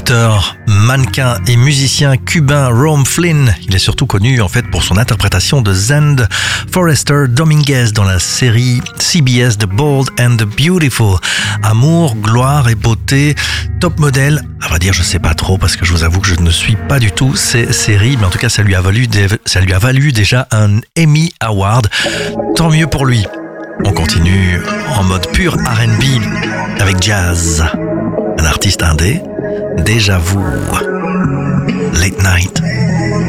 Acteur, mannequin et musicien cubain Rome Flynn, il est surtout connu en fait pour son interprétation de Zend Forrester Dominguez dans la série CBS The Bold and the Beautiful. Amour, gloire et beauté, top modèle. À vrai dire, je sais pas trop parce que je vous avoue que je ne suis pas du tout ces séries, mais en tout cas ça lui a valu déjà un Emmy Award. Tant mieux pour lui. On continue en mode pur R&B avec Jazz, un artiste indé. Déjà vous, Late Night.